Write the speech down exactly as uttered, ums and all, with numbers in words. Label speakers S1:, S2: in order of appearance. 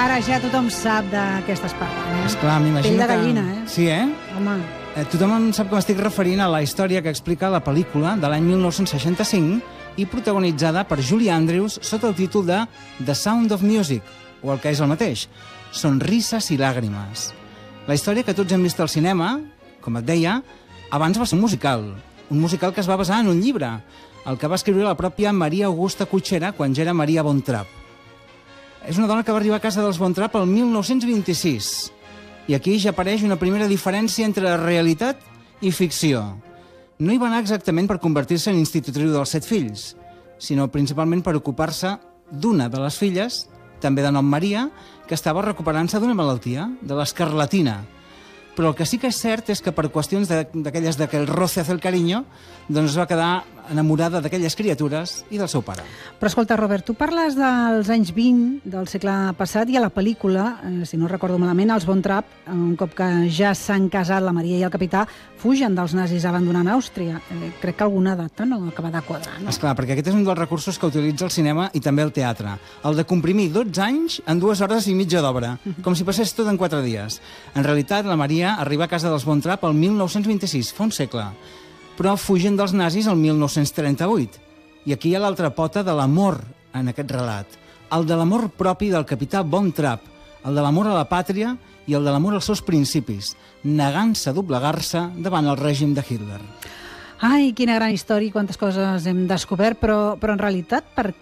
S1: ara ja tothom sap d'aquestes paraules.
S2: Esclar, m'imagino
S1: Pell de
S2: que...
S1: gallina, eh?
S2: Sí, eh?
S1: Home,
S2: Eh, Tothom em sap que m'estic referint a la història que explica la pel·lícula de l'any mil nou-cents seixanta-cinc i protagonitzada per Julie Andrews sota el títol de The Sound of Music, o el que és el mateix, Sonrises i làgrimes. La història que tots hem vist al cinema, com et deia, abans va ser un musical, un musical que es va basar en un llibre, el que va escriure la pròpia Maria Augusta Cutxera quan ja era Maria Von Trapp. És una dona que va arribar a casa dels Von Trapp el mil nou-cents vint-i-sis. I aquí ja apareix una primera diferència entre realitat i ficció. No hi va anar exactament per convertir-se en institutriu dels set fills, sinó principalment per ocupar-se d'una de les filles, també de nom Maria, que estava recuperant-se d'una malaltia, de l'escarlatina. Però el que sí que és cert és que per qüestions d'aquelles de que el roce hace el cariño, doncs es va quedar enamorada d'aquelles criatures i del seu pare.
S1: però escolta, Robert, tu parles dels anys vint del segle passat i a la pel·lícula, eh, si no recordo malament, els Von Trapp, un cop que ja s'han casat la Maria i el capità, fugen dels nazis abandonant Àustria. Eh, crec que alguna data no acaba de quadrar, no?
S2: Esclar, perquè aquest és un dels recursos que utilitza el cinema i també el teatre. El de comprimir dotze anys en dues hores i mitja d'obra, com si passés tot en quatre dies. En realitat, la Maria arriba a casa dels Von Trapp el mil nou-cents vint-i-sis, fa un segle, però fugen dels nazis el mil nou-cents trenta-vuit. I aquí hi ha l'altra pota de l'amor en aquest relat. El de l'amor propi del capità Von Trapp, el de l'amor a la pàtria i el de l'amor als seus principis, negant-se a doblegar-se davant el règim de Hitler.
S1: Ai, quina gran història i quantes coses hem descobert, però, però en realitat per